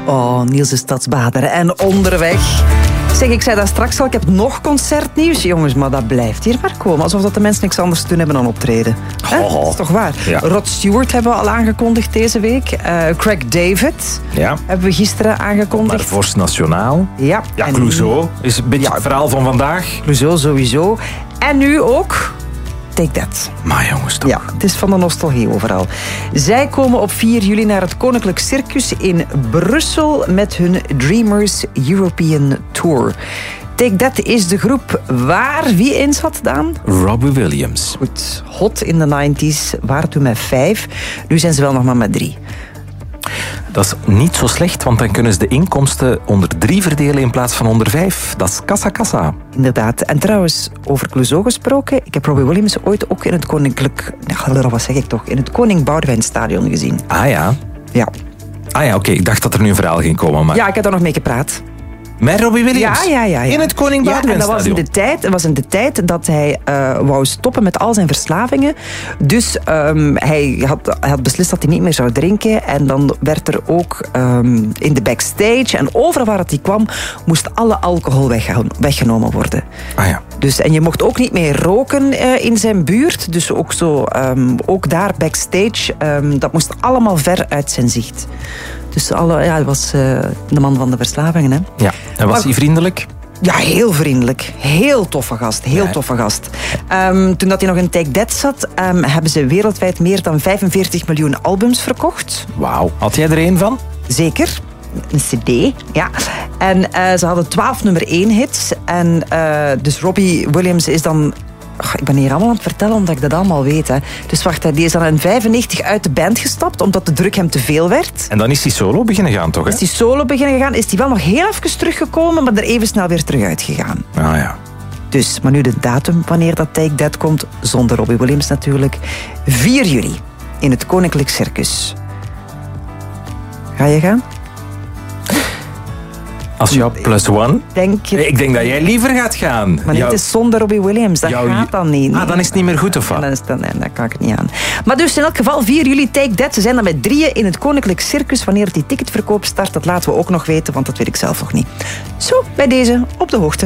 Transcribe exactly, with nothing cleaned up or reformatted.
Oh, Niels de Stadsbader. En onderweg... Zeg, ik zei dat straks al, ik heb nog concertnieuws. Jongens, maar dat blijft hier maar komen. Alsof dat de mensen niks anders te doen hebben dan optreden. Oh. Dat is toch waar? Ja. Rod Stewart hebben we al aangekondigd deze week. Uh, Craig David ja. hebben we gisteren aangekondigd. Maar Vorst Nationaal. Ja. Ja, en Clouseau is een beetje ja, het verhaal van vandaag. Clouseau sowieso. En nu ook... Take That. Maar jongens toch. Ja, het is van de nostalgie overal. Zij komen op vier juli naar het Koninklijk Circus in Brussel met hun Dreamers European Tour. Take That is de groep waar wie in zat, Daan? Robbie Williams. Goed, hot in de negentig, waren toen met vijf. Nu zijn ze wel nog maar met drie. Dat is niet zo slecht, want dan kunnen ze de inkomsten onder drie verdelen in plaats van onder vijf. Dat is kassa kassa. Inderdaad. En trouwens, over Clouseau gesproken, ik heb Robbie Williams ooit ook in het Koninklijk... wat zeg ik toch? In het Koning Boudewijn Stadion gezien. Ah ja? Ja. Ah ja, oké. Okay. Ik dacht dat er nu een verhaal ging komen, maar... Ja, ik heb daar nog mee gepraat. Met Robbie Williams? Ja, ja, ja, ja. In het Koning Boudewijn ja, en dat was in de tijd, dat was in de tijd dat hij uh, wou stoppen met al zijn verslavingen. Dus um, hij, had, hij had beslist dat hij niet meer zou drinken. En dan werd er ook um, in de backstage en overal waar het hij kwam, moest alle alcohol weggaan, weggenomen worden. Ah ja. Dus, en je mocht ook niet meer roken uh, in zijn buurt. Dus ook, zo, um, ook daar backstage, um, dat moest allemaal ver uit zijn zicht. Dus alle, ja, hij was uh, de man van de verslavingen. Hè. Ja. En was maar, hij vriendelijk? Ja, heel vriendelijk. Heel toffe gast. Heel ja. toffe gast. Um, toen dat hij nog in Take That zat, um, hebben ze wereldwijd meer dan vijfenveertig miljoen albums verkocht. Wauw. Had jij er één van? Zeker. Een cd, ja. En uh, ze hadden twaalf nummer één hits. En uh, dus Robbie Williams is dan... Oh, ik ben hier allemaal aan het vertellen omdat ik dat allemaal weet. Hè. Dus wacht, die is dan in vijfennegentig uit de band gestapt omdat de druk hem te veel werd. En dan is hij solo beginnen gaan, toch? Hè? Is hij solo beginnen gaan, is hij wel nog heel even teruggekomen, maar er even snel weer terug uitgegaan. Ah ja. Dus, maar nu de datum wanneer dat Take That komt, zonder Robbie Williams natuurlijk. vier juli in het Koninklijk Circus. Ga je gaan? Als jou plus one? Denk je... Ik denk dat jij liever gaat gaan. Maar jou... het is zonder Robbie Williams. Dat jou... gaat dan niet. Nee. Ah, dan is het niet meer goed, of wat? Dan is het, nee, dat kan ik niet aan. Maar dus in elk geval vier juli Take That. Ze zijn dan met drieën in het Koninklijk Circus. Wanneer die ticketverkoop start, dat laten we ook nog weten, want dat weet ik zelf nog niet. Zo, bij deze op de hoogte.